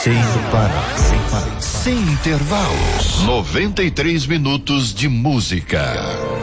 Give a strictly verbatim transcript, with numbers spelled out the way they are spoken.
Sem parar, sem parar. Sem intervalos. noventa e três minutos de música.